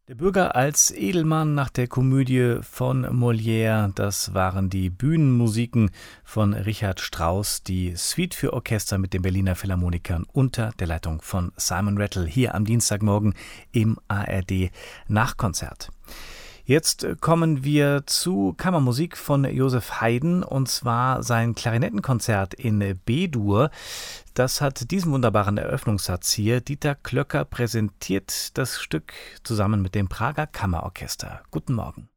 Der Bürger als Edelmann nach der Komödie von Molière, das waren die Bühnenmusiken von Richard Strauss, die Suite für Orchester mit den Berliner Philharmonikern unter der Leitung von Simon Rattle hier am Dienstagmorgen im ARD Nachkonzert. Jetzt kommen wir zu Kammermusik von Joseph Haydn, und zwar sein Klarinettenkonzert in B-Dur. Das hat diesen wunderbaren Eröffnungssatz hier. Dieter Klöcker präsentiert das Stück zusammen mit dem Prager Kammerorchester. Guten Morgen.